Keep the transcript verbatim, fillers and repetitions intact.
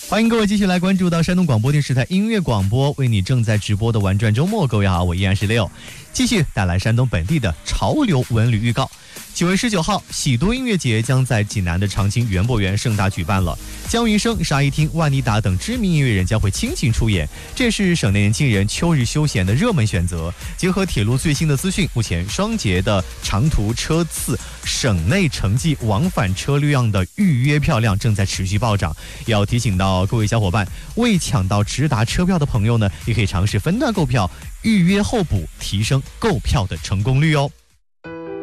欢迎各位继续来关注到山东广播电视台音乐广播为你正在直播的玩转周末。各位好，我依然是 Leo， 继续带来山东本地的潮流文旅预告。九月十九号，喜多音乐节将在济南的长青园博园盛大举办了。姜云升、沙一汀、万妮达等知名音乐人将会倾情出演，这也是省内年轻人秋日休闲的热门选择。结合铁路最新的资讯，目前双节的长途车次省内城际往返车辆的预约票量正在持续暴涨。也要提醒到各位小伙伴，未抢到直达车票的朋友呢，也可以尝试分段购票，预约候补，提升购票的成功率哦。